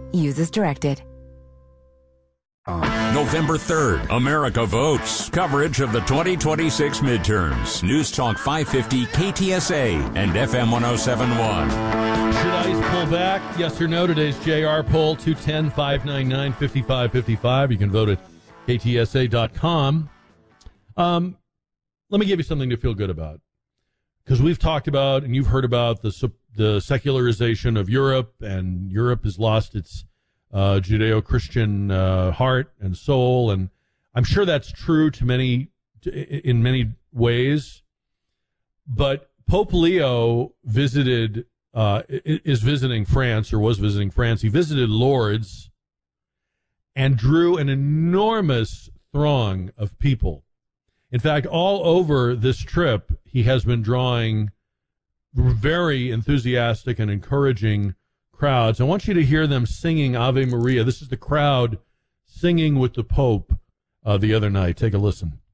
Use as directed. November 3rd, America Votes. Coverage of the 2026 midterms. News Talk 550 KTSA and FM 1071. Should ICE pull back? Yes or no? Today's JR poll, 210-599-5555. You can vote at KTSA.com. Let me give you something to feel good about. Because we've talked about, and you've heard about, the secularization of Europe, and Europe has lost its Judeo-Christian heart and soul, and I'm sure that's true in many ways. But Pope Leo is visiting France, or was visiting France. He visited Lourdes and drew an enormous throng of people. In fact, all over this trip, he has been drawing very enthusiastic and encouraging crowds. I want you to hear them singing Ave Maria. This is the crowd singing with the Pope the other night. Take a listen.